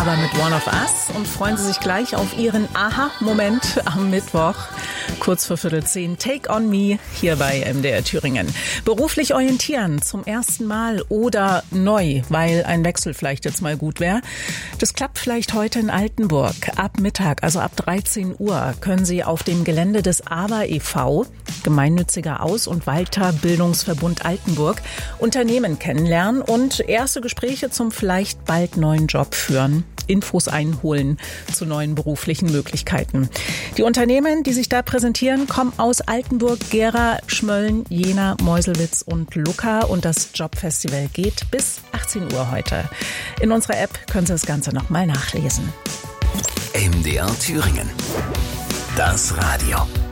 ABBA mit One of Us und freuen Sie sich gleich auf Ihren Aha-Moment am Mittwoch, kurz vor 9:15. Take on Me hier bei MDR Thüringen. Beruflich orientieren zum ersten Mal oder neu, weil ein Wechsel vielleicht jetzt mal gut wäre. Das klappt vielleicht heute in Altenburg. Ab Mittag, also ab 13 Uhr, können Sie auf dem Gelände des AWA e.V., gemeinnütziger Aus- und Weiterbildungsverbund Altenburg, Unternehmen kennenlernen und erste Gespräche zum vielleicht bald neuen Job führen. Infos einholen zu neuen beruflichen Möglichkeiten. Die Unternehmen, die sich da präsentieren, kommen aus Altenburg, Gera, Schmölln, Jena, Meuselwitz und Lucca. Und das Jobfestival geht bis 18 Uhr heute. In unserer App können Sie das Ganze nochmal nachlesen. MDR Thüringen. Das Radio.